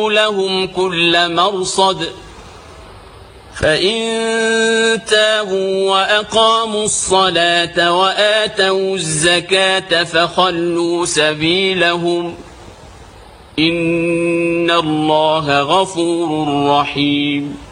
لهم كل مرصد فإن تابوا وأقاموا الصلاة وآتوا الزكاة فخلوا سبيلهم إن الله غفور رحيم.